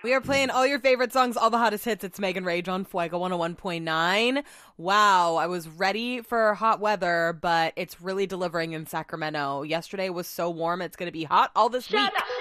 We are playing all your favorite songs, all the hottest hits. It's Megan Rage on Fuego 101.9. Wow, I was ready for hot weather, but it's really delivering in Sacramento. Yesterday was so warm, it's going to be hot all this week.